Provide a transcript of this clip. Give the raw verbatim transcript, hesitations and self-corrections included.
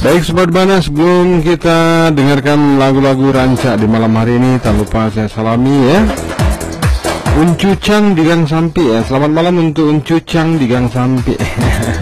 Baik Sobat Bana, sebelum kita dengarkan lagu-lagu rancak di malam hari ini, tak lupa saya salami ya Uncucang di Gang Sampi ya. Selamat malam untuk Uncucang di Gang Sampi.